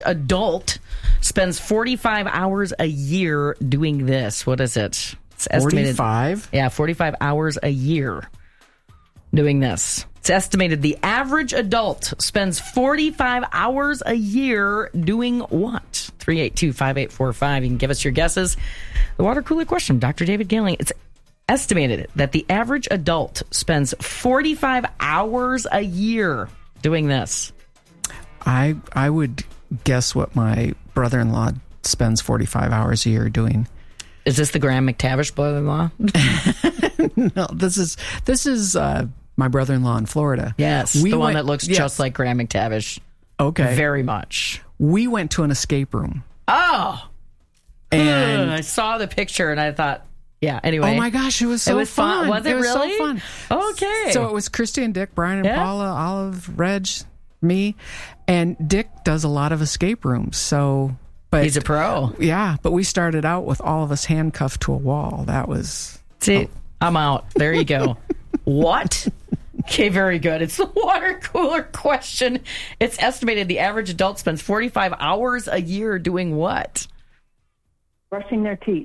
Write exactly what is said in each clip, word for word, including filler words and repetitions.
adult spends forty-five hours a year doing this. What is it? It's estimated. forty-five? Yeah, forty-five hours a year doing this. It's estimated the average adult spends forty-five hours a year doing what? three eight two, five eight four five. You can give us your guesses. The water cooler question, Doctor David Gailing. It's estimated that the average adult spends forty-five hours a year doing this. I I would guess what my brother-in-law spends forty-five hours a year doing. Is this the Graham McTavish brother-in-law? No, this is this is uh, my brother-in-law in Florida. Yes, we the one went, that looks yes. just like Graham McTavish. Okay. Very much. We went to an escape room. Oh! And Ugh, I saw the picture and I thought, yeah, anyway. Oh my gosh, it was so it was fun. fun. Was it, it was really? so fun. Okay. So it was Christy and Dick, Brian and Yeah. Paula, Olive, Reg, me, and Dick does a lot of escape rooms. So, but he's a pro. Yeah, but we started out with all of us handcuffed to a wall. That was See, I'm out. There you go. What? Okay, very good. It's the water cooler question. It's estimated the average adult spends forty-five hours a year doing what? Brushing their teeth.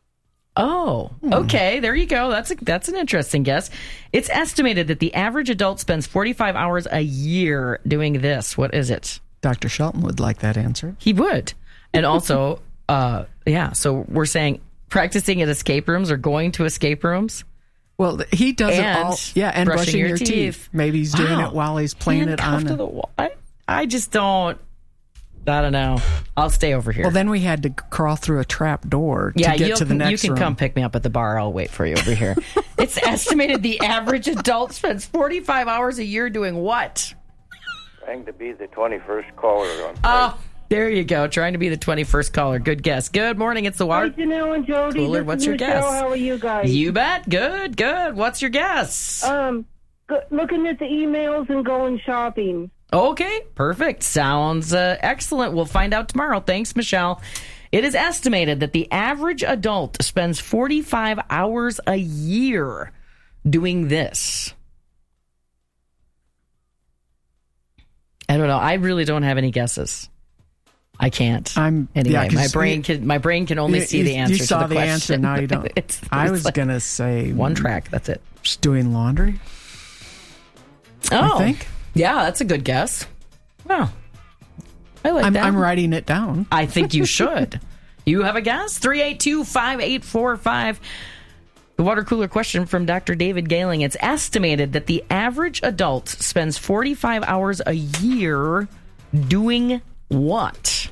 Oh, okay. There you go. That's a, that's an interesting guess. It's estimated that the average adult spends forty-five hours a year doing this. What is it? Doctor Shelton would like that answer. He would. And also, uh, yeah, so we're saying practicing at escape rooms or going to escape rooms. Well, he does And it all. Yeah, and brushing, brushing your your teeth. teeth. Maybe he's doing Wow. it while he's playing it Handcuffed on. to A, the wall. I, I just don't. I don't know. I'll stay over here. well, then we had to crawl through a trap door to yeah, get you to the can, next you can room. come pick me up at the bar. I'll wait for you over here. It's estimated the average adult spends forty-five hours a year doing what? Trying to be the twenty-first caller on. Oh, there you go. Trying to be the twenty-first caller. Good guess. Good morning. It's the Hi, water Janelle and Jody. cooler. This What's is your Michelle. guess? How are you guys? You bet. Good, good. What's your guess? Um, g- looking at the emails and going shopping. Okay, perfect. Sounds uh, excellent. We'll find out tomorrow. Thanks, Michelle. It is estimated that the average adult spends forty-five hours a year doing this. I don't know. I really don't have any guesses. I can't. I'm anyway. yeah, 'cause my brain you- can. My brain can only you, see the you- answer. You saw to the, the question. answer. Now you don't. It's- I it's was like gonna say one track. That's it. Just doing laundry. Oh, I think. Yeah, that's a good guess. Wow, I like I'm, that. I'm writing it down. I think you should. You have a guess? three eight two, five eight four five. The water cooler question from Doctor David Gailing. It's estimated that the average adult spends forty-five hours a year doing what?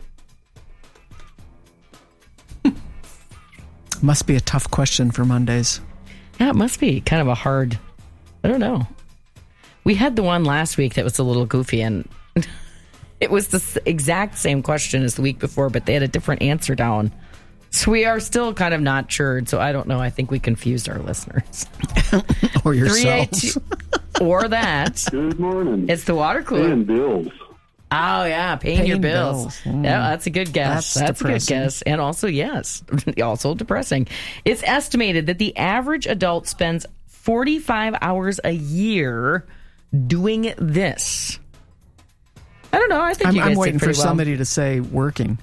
Must be a tough question for Mondays. Yeah, it must be kind of a hard, I don't know. We had the one last week that was a little goofy, and it was the s- exact same question as the week before, but they had a different answer down. So we are still kind of not sure. So I don't know. I think we confused our listeners. Or three eight yourselves. two Or that. Good morning. It's the water cooler. Paying bills. Oh, yeah. Paying, Paying your bills. bills. Mm. Yeah, that's a good guess. That's That's, a good depressing. guess. And also, yes, also depressing. It's estimated that the average adult spends forty-five hours a year doing this. I don't know. I think I'm, you guys I'm did waiting for pretty well. somebody to say working.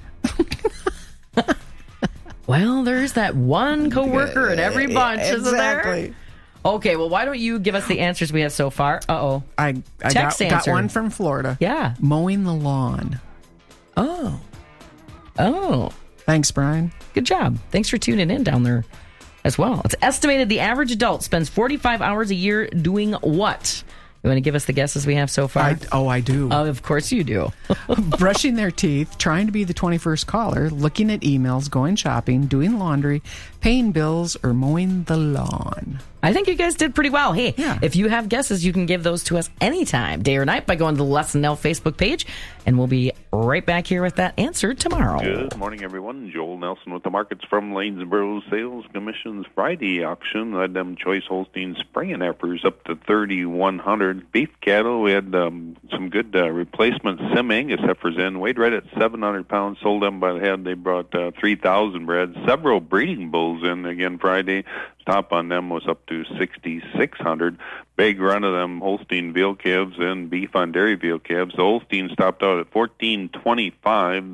Well, there's that one coworker in every bunch, isn't there? Exactly. Okay, well, why don't you give us the answers we have so far? Uh-oh. I, I got, Text got answer. one from Florida. Yeah. Mowing the lawn. Oh. Oh. Thanks, Brian. Good job. Thanks for tuning in down there as well. It's estimated the average adult spends forty-five hours a year doing what? You want to give us the guesses we have so far? I, oh, I do. Oh, of course you do. Brushing their teeth, trying to be the twenty-first caller, looking at emails, going shopping, doing laundry, paying bills, or mowing the lawn. I think you guys did pretty well. Hey, Yeah. if you have guesses, you can give those to us anytime, day or night, by going to the Lesson Now Facebook page, and we'll be right back here with that answer tomorrow. Good morning, everyone. Joel Nelson with the markets from Lanesboro Sales Commission's Friday auction. We had them choice Holstein spring heifers up to thirty-one hundred. Beef cattle, we had um, some good uh, replacement Sim Angus heifers in. Weighed right at seven hundred pounds. Sold them by the head. They brought uh, three thousand breds. Several breeding bulls in again Friday. Top on them was up to sixty-six hundred. Big run of them Holstein veal calves and beef on dairy veal calves. The Holstein stopped out at fourteen twenty-five.